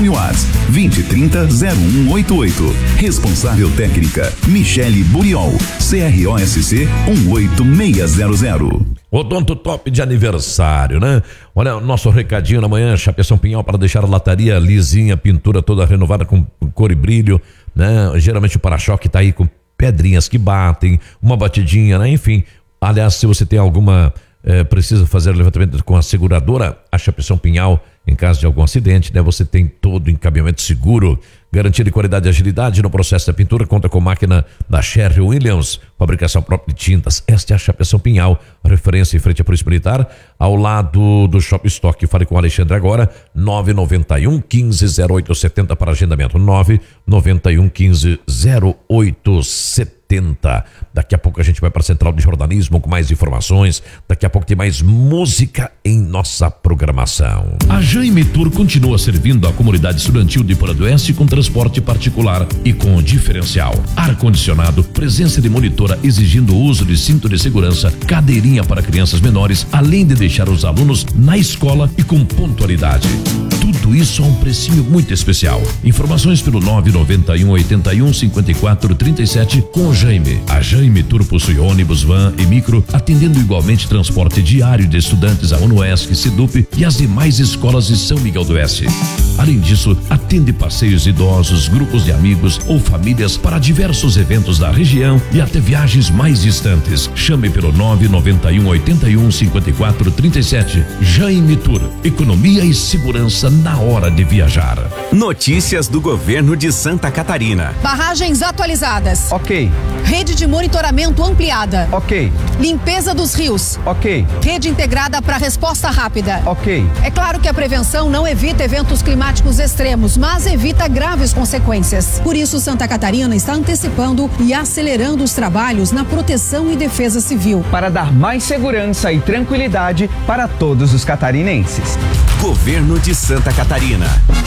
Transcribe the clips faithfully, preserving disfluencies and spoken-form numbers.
Fone Whats vinte e trinta zero um oito oito. Responsável técnica Michele Buriol, C R O S C um oito seis zero zero. Odonto Top de aniversário, né? Olha, nosso recadinho na manhã, Chapeção Pinhal, para deixar a lataria lisinha, pintura toda renovada com cor e brilho, né? Geralmente o para-choque tá aí com pedrinhas que batem, uma batidinha, né? Enfim, aliás, se você tem alguma, eh, precisa fazer levantamento com a seguradora, a Chapeção Pinhal, em caso de algum acidente, né? Você tem todo o encaminhamento seguro, garantia de qualidade e agilidade no processo da pintura, conta com máquina da Sherwin Williams, fabricação própria de tintas. Esta é a Chapeção Pinhal, referência em frente à Polícia Militar, ao lado do Shop Stock. Fale com o Alexandre agora, nove nove um, um cinco zero oito sete zero para agendamento, nove nove um, um cinco zero oito sete zero. Daqui a pouco a gente vai para a Central de Jornalismo com mais informações. Daqui a pouco tem mais música em nossa programação. A Jaime Tour continua servindo a comunidade estudantil de Porã do Oeste com transporte particular e com diferencial. Ar-condicionado, presença de monitora exigindo o uso de cinto de segurança, cadeirinha para crianças menores, além de deixar os alunos na escola e com pontualidade. Tudo isso a um precinho muito especial. Informações pelo nove nove um, oito um, cinco quatro três sete com o Jaime. A Jaime Tour possui ônibus, van e micro, atendendo igualmente transporte diário de estudantes a UNOESC, SIDUP e as demais escolas de São Miguel do Oeste. Além disso, atende passeios idosos, grupos de amigos ou famílias para diversos eventos da região e até viagens mais distantes. Chame pelo nove nove um, oito um, cinco quatro três sete. Jaime Tour. Economia e segurança na hora de viajar. Notícias do governo de Santa Catarina. Barragens atualizadas. Ok. Rede de monitoramento ampliada. Ok. Limpeza dos rios. Ok. Rede integrada para resposta rápida. Ok. É claro que a prevenção não evita eventos climáticos extremos, mas evita graves consequências. Por isso, Santa Catarina está antecipando e acelerando os trabalhos na proteção e defesa civil. Para dar mais segurança e tranquilidade para todos os catarinenses. Governo de Santa Catarina.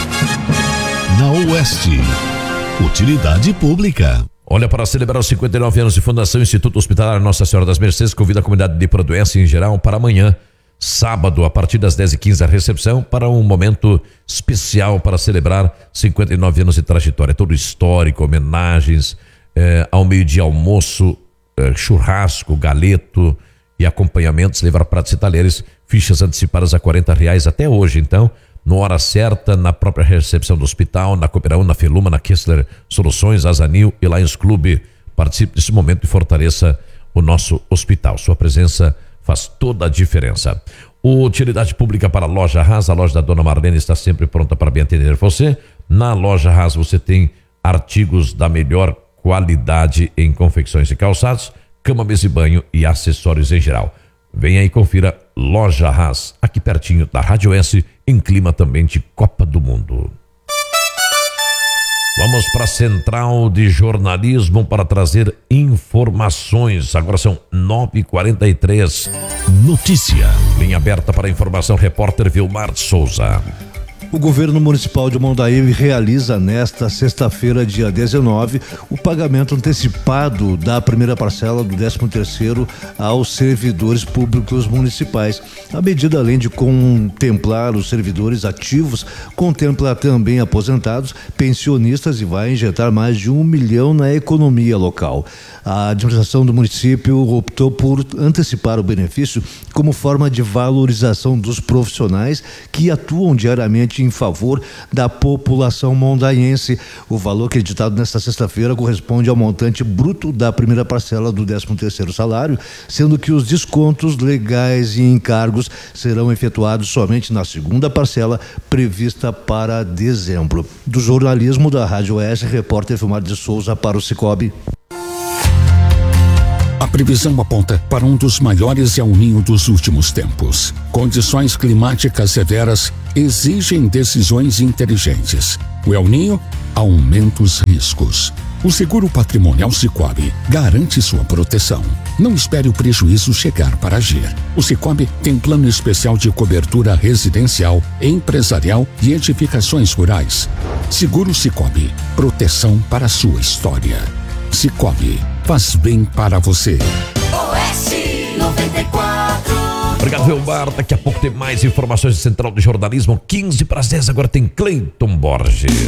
Na Oeste, utilidade pública. Olha, para celebrar os cinquenta e nove anos de fundação, Instituto Hospitalar Nossa Senhora das Mercês convida a comunidade de Porã do Oeste em geral para amanhã, sábado, a partir das dez e quinze, a recepção para um momento especial para celebrar cinquenta e nove anos de trajetória, todo histórico, homenagens, eh, ao meio-dia almoço, eh, churrasco, galeto e acompanhamentos, levar pratos e talheres, fichas antecipadas a quarenta reais até hoje, então, na hora certa, na própria recepção do hospital, na Cooperaú, na Feluma, na Kessler Soluções, Azanil e Lions Clube. Participe desse momento e fortaleça o nosso hospital. Sua presença faz toda a diferença. Utilidade pública para a Loja Haas. A loja da Dona Marlene está sempre pronta para bem atender você. Na Loja Haas você tem artigos da melhor qualidade em confecções e calçados, cama, mesa e banho e acessórios em geral. Venha e confira Loja Haas, aqui pertinho da Rádio S, em clima também de Copa do Mundo. Vamos para a Central de Jornalismo para trazer informações. Agora são nove e quarenta e três. Notícia. Linha aberta para informação, repórter Vilmar Souza. O governo municipal de Mondaí realiza nesta sexta-feira, dia dezenove, o pagamento antecipado da primeira parcela do décimo terceiro aos servidores públicos municipais. A medida, além de contemplar os servidores ativos, contempla também aposentados, pensionistas e vai injetar mais de um milhão na economia local. A administração do município optou por antecipar o benefício como forma de valorização dos profissionais que atuam diariamente em favor da população mondaiense. O valor acreditado nesta sexta-feira corresponde ao montante bruto da primeira parcela do décimo terceiro salário, sendo que os descontos legais e encargos serão efetuados somente na segunda parcela, prevista para dezembro. Do jornalismo da Rádio Oeste, repórter Vilmar de Souza para o Cicobi. A previsão aponta para um dos maiores El Ninho dos últimos tempos. Condições climáticas severas exigem decisões inteligentes. O El Ninho aumenta os riscos. O seguro patrimonial Cicobi garante sua proteção. Não espere o prejuízo chegar para agir. O Cicobi tem plano especial de cobertura residencial, empresarial e edificações rurais. Seguro Cicobi, proteção para a sua história. Cicobi, faz bem para você. Oeste noventa e quatro. Obrigado, Velmar. Daqui a pouco tem mais informações de Central de Jornalismo. quinze para as dez, agora tem Cleiton Borges.